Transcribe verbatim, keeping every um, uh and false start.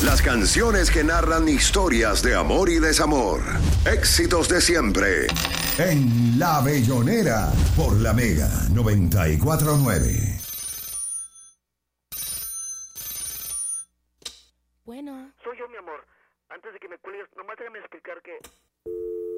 Las canciones que narran historias de amor y desamor. Éxitos de siempre. En La Bellonera, por la Mega noventa y cuatro punto nueve. Bueno. Soy yo, mi amor. Antes de que me cuelgues, nomás déjame explicar que...